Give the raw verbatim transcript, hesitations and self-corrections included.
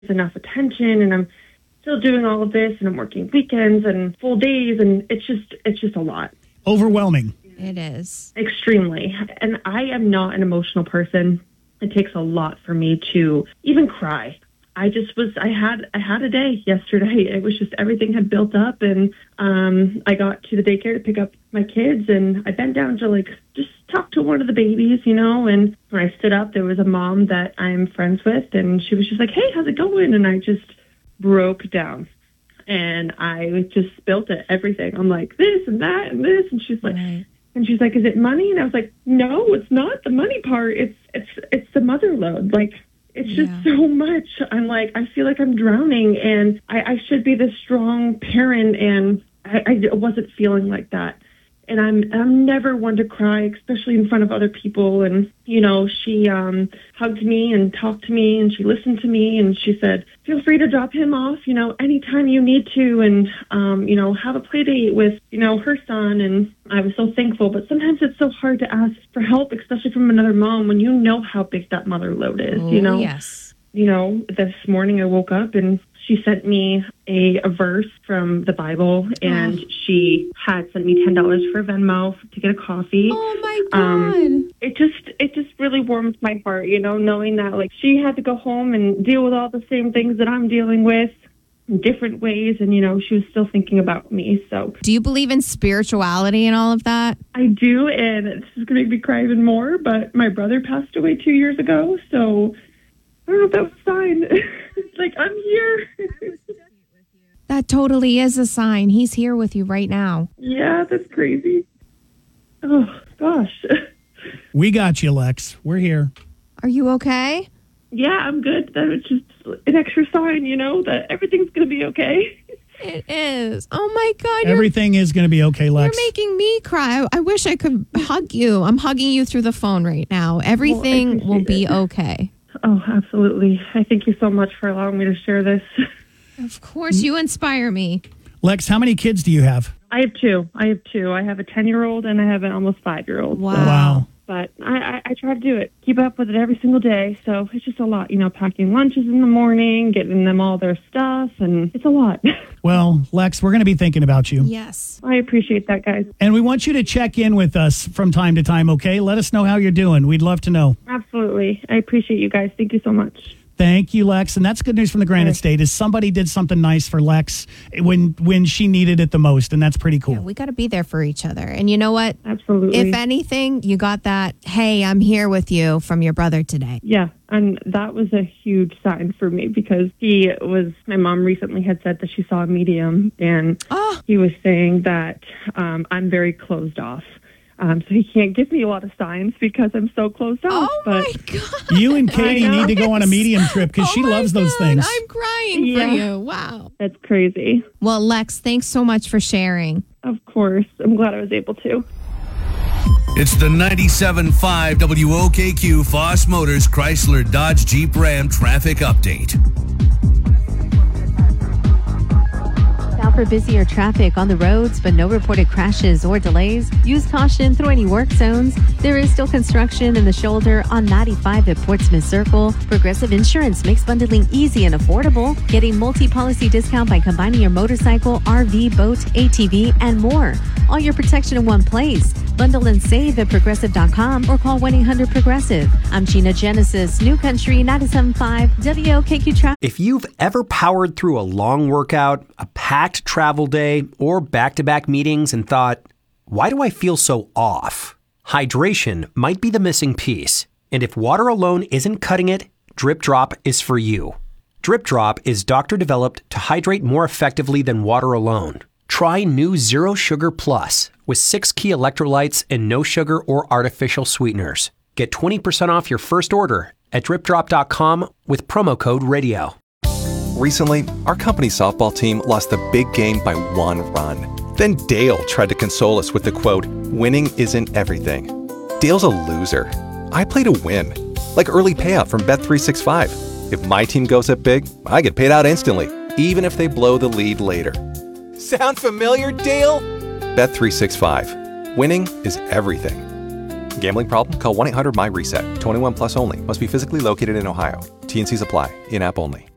enough attention, and I'm still doing all of this, and I'm working weekends and full days, and it's just it's just a lot. Overwhelming. It is. Extremely. And I am not an emotional person. It takes a lot for me to even cry. I just was, I had, I had a day yesterday. It was just, everything had built up, and um, I got to the daycare to pick up my kids, and I bent down to like, just talk to one of the babies, you know, and when I stood up, there was a mom that I'm friends with, and she was just like, hey, how's it going? And I just broke down, and I just spilled it, everything. I'm like, this and that and this, and she's like, Right. and she's like, is it money? And I was like, no, it's not the money part. It's, it's, it's the mother load. Like, it's just Yeah. so much. I'm like, I feel like I'm drowning, and I, I should be this strong parent, and I, I wasn't feeling like that. And I'm I'm never one to cry, especially in front of other people. And, you know, she um, hugged me and talked to me, and she listened to me, and she said, feel free to drop him off, you know, anytime you need to, and, um, you know, have a play date with, you know, her son. And I was so thankful. But sometimes it's so hard to ask for help, especially from another mom, when you know how big that mother load is, Oh, you know. yes. You know, this morning I woke up and she sent me a, a verse from the Bible, and Oh. she had sent me ten dollars for Venmo to get a coffee. Oh, my God. Um, it just, it just really warms my heart, you know, knowing that like she had to go home and deal with all the same things that I'm dealing with in different ways. And, you know, she was still thinking about me. So Do you believe in spirituality and all of that? I do. And this is going to make me cry even more, but my brother passed away two years ago. So I don't know if that was a sign. It's like, I'm here. That totally is a sign. He's here with you right now. Yeah, that's crazy. Oh, gosh. We got you, Lex. We're here. Are you okay? Yeah, I'm good. That was just an extra sign, you know, that everything's going to be okay. It is. Oh, my God. You're, Everything is going to be okay, Lex. you're making me cry. I, I wish I could hug you. I'm hugging you through the phone right now. Everything appreciate will be it. okay. Oh, absolutely. I thank you so much for allowing me to share this. Of course, you inspire me. Lex, how many kids do you have? I have two. I have two. I have a ten-year-old and I have an almost five-year-old. Wow. Wow. But I, I, I try to do it, keep up with it every single day. So it's just a lot, you know, packing lunches in the morning, getting them all their stuff, and it's a lot. Well, Lex, we're going to be thinking about you. Yes. I appreciate that, guys. And we want you to check in with us from time to time, okay? Let us know how you're doing. We'd love to know. Absolutely. I appreciate you guys. Thank you so much. Thank you, Lex. And that's good news from the Granite Sure. State is somebody did something nice for Lex when when she needed it the most, and that's pretty cool. Yeah, we got to be there for each other. And you know what? Absolutely. If anything, you got that, hey, I'm here with you from your brother today. Yeah, and that was a huge sign for me because he was, my mom recently had said that she saw a medium, and Oh. he was saying that um, I'm very closed off. Um, so he can't give me a lot of signs because I'm so closed off. Oh, but my God. You and Katie I know. need to go on a medium trip because Oh she my loves those God, things. I'm crying Yeah. for you. Wow. that's crazy. Well, Lex, thanks so much for sharing. Of course. I'm glad I was able to. It's the ninety-seven point five W O K Q Foss Motors Chrysler Dodge Jeep Ram traffic update. Out for busier traffic on the roads, but no reported crashes or delays. Use caution through any work zones. There is still construction in the shoulder on ninety-five at Portsmouth Circle. Progressive Insurance makes bundling easy and affordable. Getting multi-policy discount by combining your motorcycle, R V, boat, A T V, and more. All your protection in one place. Bundle and save at progressive dot com or call one eight hundred progressive. I'm Gina Genesis, New Country ninety-seven point five W O K Q Traffic. If you've ever powered through a long workout, a packed travel day, or back-to-back meetings and thought, why do I feel so off? Hydration might be the missing piece. And if water alone isn't cutting it, Drip Drop is for you. Drip Drop is doctor-developed to hydrate more effectively than water alone. Try new Zero Sugar Plus with six key electrolytes and no sugar or artificial sweeteners. Get twenty percent off your first order at drip drop dot com with promo code radio. Recently, our company's softball team lost the big game by one run. Then Dale tried to console us with the quote, winning isn't everything. Dale's a loser. I play to win. Like early payout from Bet three sixty-five. If my team goes up big, I get paid out instantly, even if they blow the lead later. Sound familiar, Dale? Bet three sixty-five. Winning is everything. Gambling problem? Call one eight hundred M Y RESET. twenty-one plus only. Must be physically located in Ohio. T N Cs apply. In-app only.